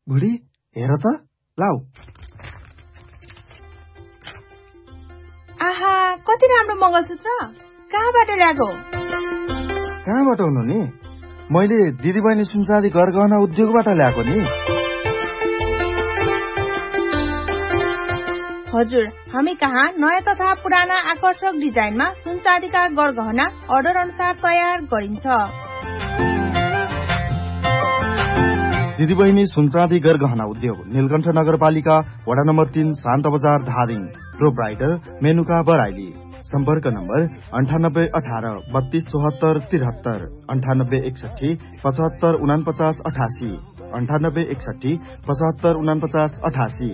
बुढी हेर त लाउ। आहा कति राम्रो मंगलसूत्र कहाँबाट ल्याएको? कहाँबाट हुनु नि? मैले दिदीबहिनी सुनचाँदी गरगहना उद्योगबाट ल्याएको नि। हजुर, हामी कहाँ नयाँ तथा पुराना आकर्षक डिजाइनमा सुनचाँदीका गरगहना अर्डर अनुसार तयार गरिन्छ। दिदीबहिनी सुनचाँदी गरगहना उद्योग, नीलकण्ठ नगरपालिका, वडा नम्बर 3, शान्त बजार, धादिङ। प्रोप्राइटर मेनुका बराइली। सम्पर्क नम्बर 9818 3274 73, 9861 75 49 88, 9861 75 49 88।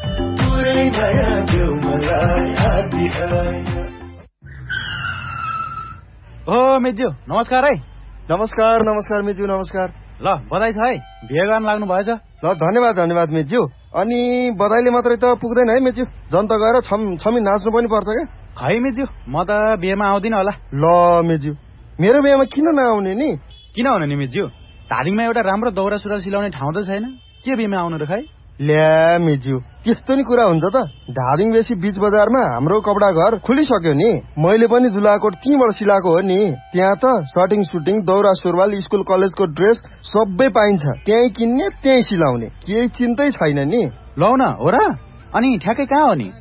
ओ मेज्यू नमस्कार है। नमस्कार नमस्कार मेज्यू नमस्कार। ल बधाई छ है, बिहे गर्न लाग्नु भएछ। ल धन्यवाद धन्यवाद मेज्यू। अनि बधाईले मात्रै त पुग्दैन है मेज्यू, जनता गएर छमी नाच्नु पनि पर्छ क्या। खै मेज्यू, म त बिहेमा आउँदिन होला। ल मेज्यू, मेरो बिहेमा किन नआउने नि? किन हुने नि मेज्यू, धादिङमा एउटा राम्रो दौरा सुरुवाल सिलाउने ठाउँ त छैन, के बिहेमा आउनु र खै? ल्या मेज्यू, त्यस्तो नि कुरा हुन्छ त। धादिङ बेसी बीच बजारमा हाम्रो कपडा घर खुलिसक्यो नि। मैले पनि दुलाकोट त्यहीँबाट सिलाएको हो नि। त्यहाँ त सर्टिङ सुटिङ दौरा सुरुवाल स्कुल कलेजको ड्रेस सबै पाइन्छ। त्यहीँ किन्ने त्यहीँ सिलाउने, केही चिन्तै छैन नि। लौ न हो र। अनि ठ्याक्कै कहाँ हो नि?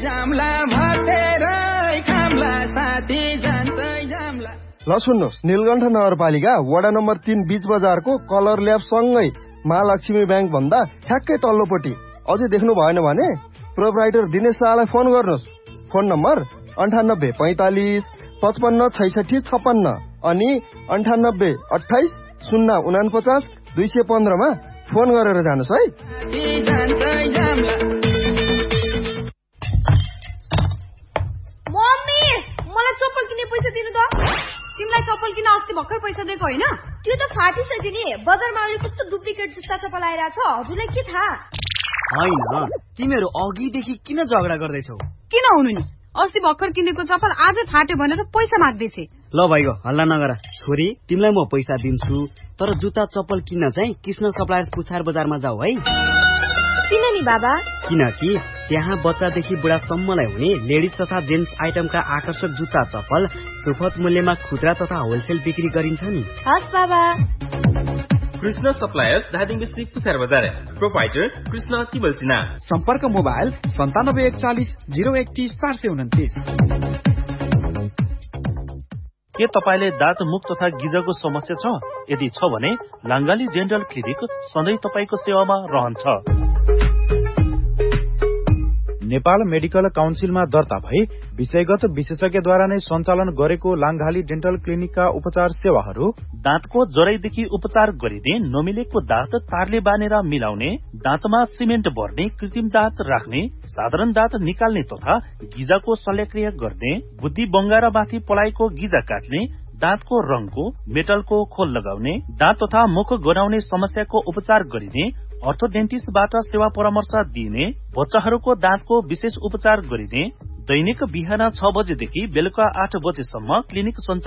ल सुन्नुहोस्, नीलकण्ठ नगरपालिका वडा नम्बर 3 बीच बजारको कलर ल्याब सँगै महालक्ष्मी ब्याङ्क भन्दा ठ्याक्कै तल्लोपट्टि। अझै देख्नु भएन भने प्रोप्राइटर दिनेश शाहलाई फोन गर्नुहोस्। फोन नम्बर 98 45 55 66 56 अनि 98 28 049 215 मा फोन गरेर जानुहोस् है। मम्मी मलाई चप्पल किन्ने पैसा दिनु त। तिमीलाई चप्पल किन अस्ति भर्खर पैसा दिएको होइन? त्यो त फाटिसक्यो नि। बजारमा अहिले कस्तो डुप्लिकेट जुत्ता चप्पल आइरहेछ, हजुरलाई के थाहा? होइन, तिमीहरू अघिदेखि किन झगडा गर्दैछौ? किन हुनु नि, अस्ति भर्खर किनेको चप्पल आज फाट्यो भनेर पैसा माग्दैछ। ल भाइको हल्ला नगर। छोरी, तिमीलाई म पैसा दिन्छु, तर जुत्ता चप्पल किन्न चाहिँ कृष्ण सप्लायर्स पुछार बजारमा जाऊ है। किन नि बाबा? किनकि त्यहाँ बच्चादेखि बुढासम्मलाई हुने लेडिज तथा जेन्ट्स आइटमका आकर्षक जुत्ता चप्पल सुपथ मूल्यमा खुद्रा तथा होलसेल बिक्री गरिन्छ नि। हस् बाबा। कृष्ण सप्लायर्स धादिङ डिस्ट्रिक्ट पुछार बजार। प्रोप्राइटर कृष्ण तिबल सिन्हा। सम्पर्क मोबाइल 9741 031 429। के तपाईले दाँत मुख तथा गिजको समस्या छ? यदि छ भने लाङ्गाली डेन्टल क्लिनिक सधैँ तपाईको सेवामा रहन्छ। नेपाल मेडिकल काउन्सिलमा दर्ता भई विषयगत विशेषज्ञद्वारा नै सञ्चालन गरेको लाङ्गाली डेन्टल क्लिनिकका उपचार सेवाहरू: दाँतको जराइदेखि उपचार गरिने, नमिलेको दाँत तारले बानेर मिलाउने, दाँतमा सिमेन्ट भर्ने, कृत्रिम दाँत राख्ने, साधारण दाँत निकाल्ने तथा गिजाको शल्यक्रिया गर्ने, बुद्धि बङ्गारा माथि पलाएको गिजा काट्ने, दाँतको रङको मेटलको खोल लगाउने, दाँत तथा मुख गनाउने समस्याको उपचार गरिने, अर्थोडेन्टिस्टबाट सेवा परामर्श दिइने, बच्चाहरूको दाँतको विशेष उपचार गरिने, दैनिक बिहान 6 बजेदेखि बेलुका 8 बजेसम्म क्लिनिक